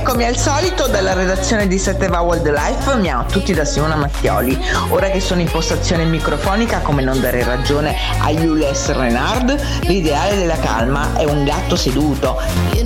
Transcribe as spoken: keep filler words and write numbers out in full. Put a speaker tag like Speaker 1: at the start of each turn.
Speaker 1: Eccomi al solito dalla redazione di Setteva Wildlife, miau tutti da Simona Mattioli. Ora che sono in postazione microfonica, come non dare ragione a Jules Renard, l'ideale della calma è un gatto seduto.